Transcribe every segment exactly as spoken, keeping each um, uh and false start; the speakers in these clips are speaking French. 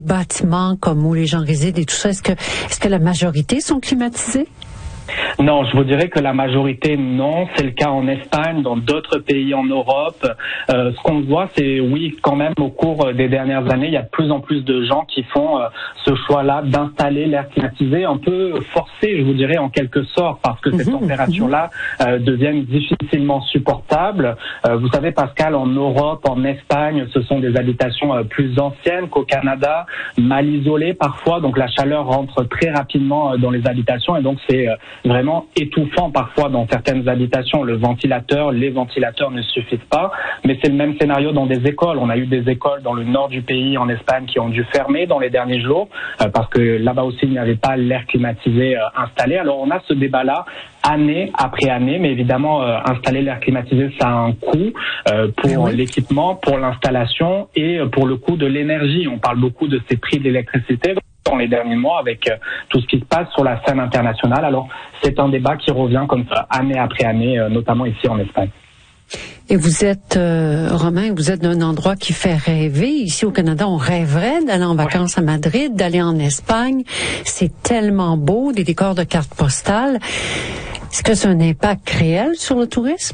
bâtiments comme où les gens résident et tout ça, est-ce que, est-ce que la majorité sont climatisés? Non, je vous dirais que la majorité, non. C'est le cas en Espagne, dans d'autres pays en Europe. Euh, ce qu'on voit, c'est oui, quand même, au cours des dernières années, il y a de plus en plus de gens qui font euh, ce choix-là d'installer l'air climatisé, un peu forcé, je vous dirais, en quelque sorte, parce que mmh, ces températures-là euh, deviennent difficilement supportables. Euh, vous savez, Pascal, en Europe, en Espagne, ce sont des habitations euh, plus anciennes qu'au Canada, mal isolées parfois, donc la chaleur rentre très rapidement euh, dans les habitations, et donc c'est euh, vraiment étouffant parfois dans certaines habitations. Le ventilateur, les ventilateurs ne suffisent pas, mais c'est le même scénario dans des écoles. On a eu des écoles dans le nord du pays, en Espagne, qui ont dû fermer dans les derniers jours, euh, parce que là-bas aussi, il n'y avait pas l'air climatisé euh, installé. Alors on a ce débat-là année après année, mais évidemment, euh, installer l'air climatisé, ça a un coût euh, pour oui. l'équipement, pour l'installation et pour le coût de l'énergie. On parle beaucoup de ces prix de l'électricité dans les derniers mois avec euh, tout ce qui se passe sur la scène internationale. Alors, c'est un débat qui revient comme ça, année après année, euh, notamment ici en Espagne. Et vous êtes, euh, Romain, vous êtes d'un endroit qui fait rêver. Ici au Canada, on rêverait d'aller en vacances à Madrid, d'aller en Espagne. C'est tellement beau, des décors de cartes postales. Est-ce que c'est un impact réel sur le tourisme?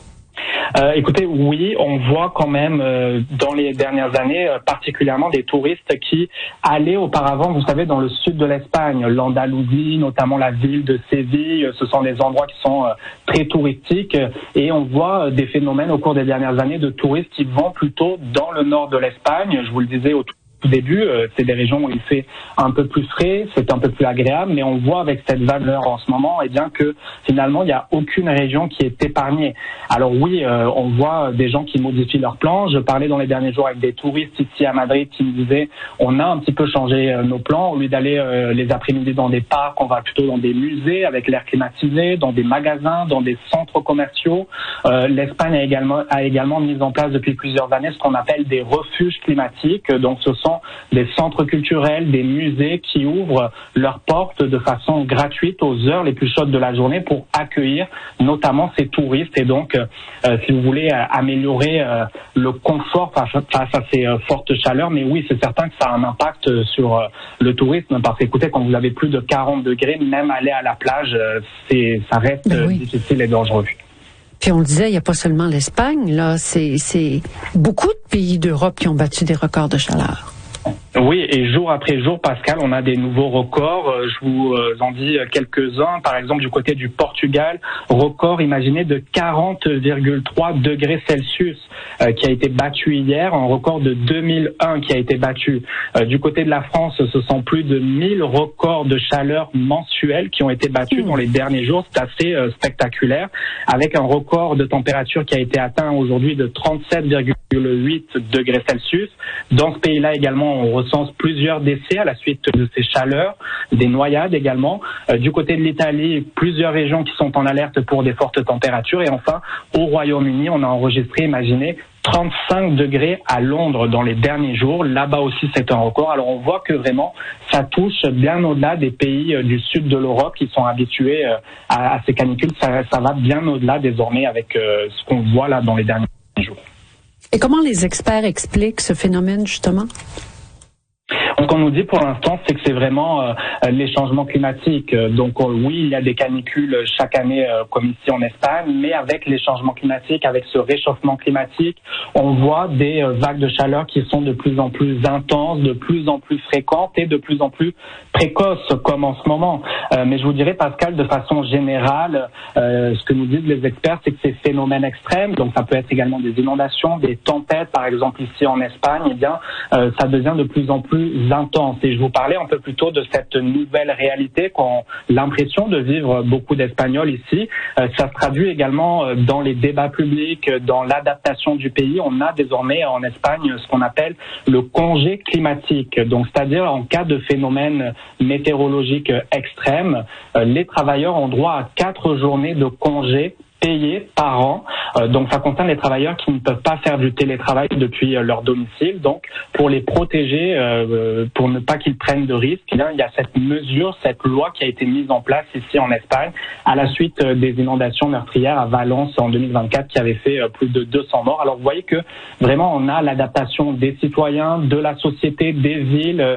Euh, écoutez, oui, on voit quand même euh, dans les dernières années, euh, particulièrement des touristes qui allaient auparavant, vous savez, dans le sud de l'Espagne, l'Andalousie, notamment la ville de Séville. Ce sont des endroits qui sont euh, très touristiques et on voit euh, des phénomènes au cours des dernières années de touristes qui vont plutôt dans le nord de l'Espagne. Je vous le disais au tout début, euh, c'est des régions où il fait un peu plus frais, c'est un peu plus agréable, mais on voit avec cette vague en ce moment, eh bien que finalement il n'y a aucune région qui est épargnée. Alors oui, euh, on voit des gens qui modifient leurs plans. Je parlais dans les derniers jours avec des touristes ici à Madrid qui me disaient on a un petit peu changé euh, nos plans. Au lieu d'aller euh, les après-midi dans des parcs, on va plutôt dans des musées avec l'air climatisé, dans des magasins, dans des centres commerciaux. Euh, L'Espagne a également a également mis en place depuis plusieurs années ce qu'on appelle des refuges climatiques. Donc ce sont des centres culturels, des musées qui ouvrent leurs portes de façon gratuite aux heures les plus chaudes de la journée pour accueillir notamment ces touristes et donc, euh, si vous voulez, euh, améliorer euh, le confort face, face à ces euh, fortes chaleurs. Mais oui, c'est certain que ça a un impact sur euh, le tourisme parce qu'écoutez, quand vous avez plus de quarante degrés, même aller à la plage, euh, c'est, ça reste ben oui. euh, difficile et dangereux. Puis on le disait, il n'y a pas seulement l'Espagne, là, c'est, c'est beaucoup de pays d'Europe qui ont battu des records de chaleur. Oui, et jour après jour, Pascal, on a des nouveaux records. Je vous en dis quelques-uns. Par exemple, du côté du Portugal, record, imaginez, de quarante virgule trois degrés Celsius euh, qui a été battu hier, un record de deux mille un qui a été battu. Euh, du côté de la France, ce sont plus de mille records de chaleur mensuels qui ont été battus mmh. dans les derniers jours. C'est assez euh, spectaculaire, avec un record de température qui a été atteint aujourd'hui de trente-sept virgule huit degrés Celsius. Dans ce pays-là également, on recense plusieurs décès à la suite de ces chaleurs, des noyades également. Euh, du côté de l'Italie, plusieurs régions qui sont en alerte pour des fortes températures. Et enfin, au Royaume-Uni, on a enregistré, imaginez, trente-cinq degrés à Londres dans les derniers jours. Là-bas aussi, c'est un record. Alors, on voit que vraiment, ça touche bien au-delà des pays euh, du sud de l'Europe qui sont habitués euh, à, à ces canicules. Ça, ça va bien au-delà désormais avec euh, ce qu'on voit là dans les derniers jours. Et comment les experts expliquent ce phénomène, justement? Ce qu'on nous dit pour l'instant, c'est que c'est vraiment euh, les changements climatiques. Donc euh, oui, il y a des canicules chaque année, euh, comme ici en Espagne, mais avec les changements climatiques, avec ce réchauffement climatique, on voit des euh, vagues de chaleur qui sont de plus en plus intenses, de plus en plus fréquentes et de plus en plus précoces, comme en ce moment. Euh, mais je vous dirais, Pascal, de façon générale, euh, ce que nous disent les experts, c'est que ces phénomènes extrêmes, donc ça peut être également des inondations, des tempêtes, par exemple ici en Espagne, eh bien, euh, ça devient de plus en plus intense. Et je vous parlais un peu plus tôt de cette nouvelle réalité qu'ont l'impression de vivre beaucoup d'Espagnols ici. Euh, ça se traduit également dans les débats publics, dans l'adaptation du pays. On a désormais en Espagne ce qu'on appelle le congé climatique. Donc, c'est-à-dire en cas de phénomène météorologique extrême, euh, les travailleurs ont droit à quatre journées de congé payés par an. Euh, donc ça concerne les travailleurs qui ne peuvent pas faire du télétravail depuis euh, leur domicile. Donc pour les protéger, euh, pour ne pas qu'ils prennent de risques, eh bien, il y a cette mesure, cette loi qui a été mise en place ici en Espagne à la suite euh, des inondations meurtrières à Valence en deux mille vingt-quatre qui avaient fait euh, plus de deux cents morts. Alors vous voyez que vraiment on a l'adaptation des citoyens, de la société, des villes,